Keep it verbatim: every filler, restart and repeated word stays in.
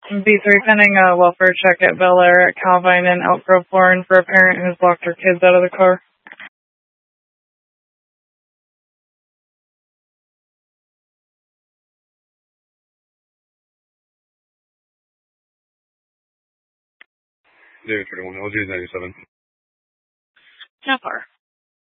B three pending a welfare check at Bel Air, at Calvine, and Elk Grove Foreign for a parent who's locked her kids out of the car. David thirty-one, L G ninety-seven. How far?